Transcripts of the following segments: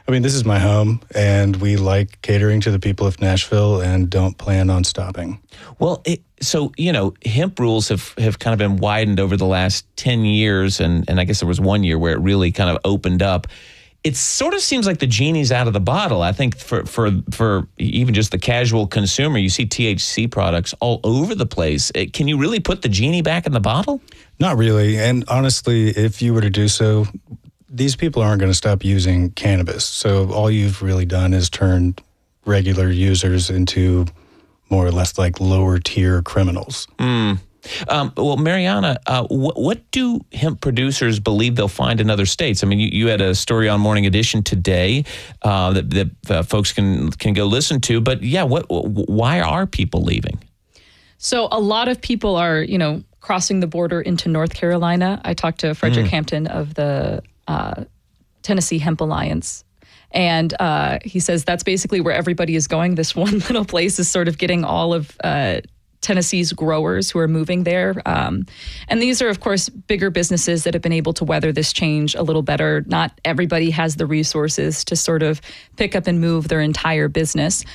I mean, this is my home, and we like catering to the people of Nashville and don't plan on stopping. Well, hemp rules have kind of been widened over the last 10 years, and I guess there was 1 year where it really kind of opened up. It sort of seems like the genie's out of the bottle. I think for even just the casual consumer, you see THC products all over the place. Can you really put the genie back in the bottle? Not really. And honestly, if you were to do so, these people aren't going to stop using cannabis. So all you've really done is turned regular users into more or less like lower tier criminals. Well, Mariana, what do hemp producers believe they'll find in other states? I mean, you had a story on Morning Edition today that folks can go listen to. But yeah, why are people leaving? So a lot of people are, crossing the border into North Carolina. I talked to Frederick Hampton of the Tennessee Hemp Alliance. And he says that's basically where everybody is going. This one little place is sort of getting all of Tennessee's growers who are moving there. And these are, of course, bigger businesses that have been able to weather this change a little better. Not everybody has the resources to sort of pick up and move their entire business.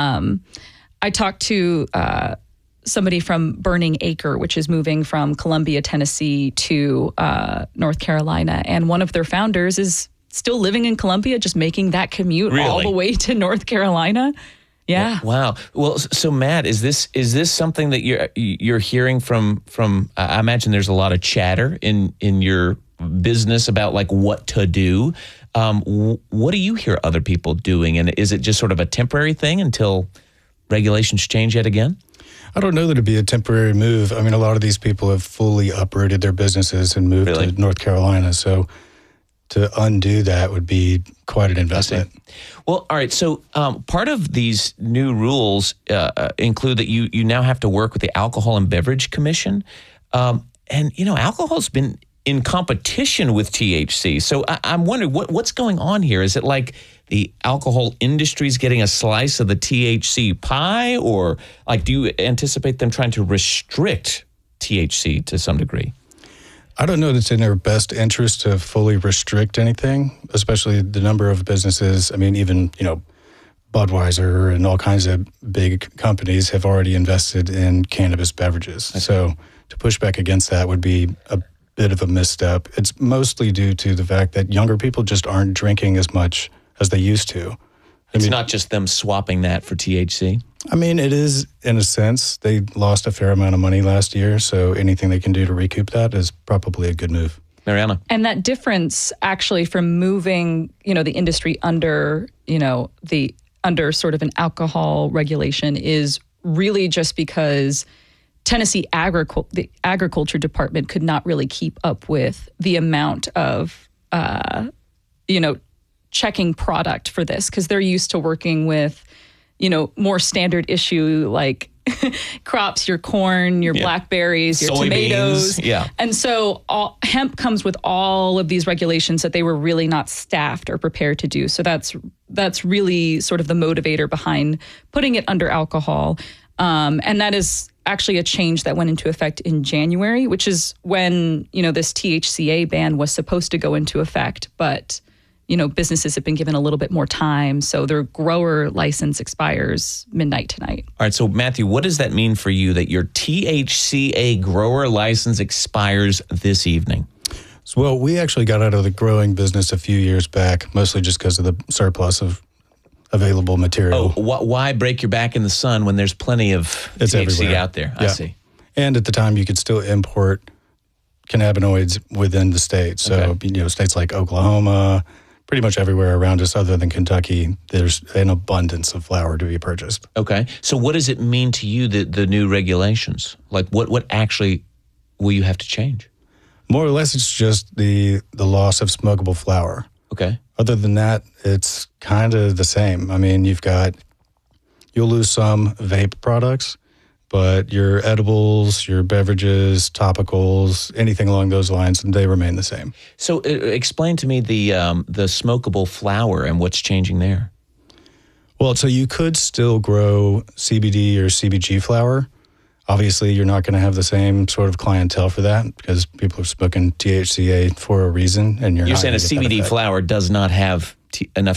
I talked to somebody from Burning Acre, which is moving from Columbia, Tennessee to North Carolina. And one of their founders is still living in Columbia, just making that commute all the way to North Carolina. Yeah. Wow. Well, so Matt, is this something that you're hearing from? I imagine there's a lot of chatter in your business about like what to do. What do you hear other people doing, and is it just sort of a temporary thing until regulations change yet again? I don't know that it'd be a temporary move. I mean, a lot of these people have fully uprooted their businesses and moved to North Carolina. So to undo that would be quite an investment. Well, all right. So part of these new rules include that you now have to work with the Alcohol and Beverage Commission. And, alcohol's been in competition with THC. So I'm wondering what's going on here. Is it like the alcohol industry's getting a slice of the THC pie, or like do you anticipate them trying to restrict THC to some degree? I don't know that it's in their best interest to fully restrict anything, especially the number of businesses. I mean, even, Budweiser and all kinds of big companies have already invested in cannabis beverages. So to push back against that would be a bit of a misstep. It's mostly due to the fact that younger people just aren't drinking as much as they used to. It's not just them swapping that for THC? I mean, it is in a sense. They lost a fair amount of money last year, so anything they can do to recoup that is probably a good move. Mariana? And that difference actually from moving, the industry under, under sort of an alcohol regulation is really just because Tennessee the agriculture department could not really keep up with the amount of, checking product for this, because they're used to working with, more standard issue like crops, your corn, your blackberries, your tomatoes. Yeah. And so hemp comes with all of these regulations that they were really not staffed or prepared to do. So that's really sort of the motivator behind putting it under alcohol. And that is actually a change that went into effect in January, which is when, this THCA ban was supposed to go into effect. But businesses have been given a little bit more time, so their grower license expires midnight tonight. All right, so Matthew, what does that mean for you that your THCA grower license expires this evening? So, well, we actually got out of the growing business a few years back, mostly just because of the surplus of available material. Oh, why break your back in the sun when there's plenty of THC everywhere out there? Yeah. I see. And at the time, you could still import cannabinoids within the state. So, states like Oklahoma, pretty much everywhere around us other than Kentucky, there's an abundance of flower to be purchased. Okay. So what does it mean to you, the new regulations? Like what actually will you have to change? More or less, it's just the loss of smokable flower. Okay. Other than that, it's kind of the same. I mean, you'll lose some vape products, but your edibles, your beverages, topicals, anything along those lines, they remain the same. So explain to me the smokable flower and what's changing there. Well, so you could still grow CBD or CBG flower. Obviously, you're not going to have the same sort of clientele for that because people are smoking THCA for a reason. And you're saying a CBD flower does not have enough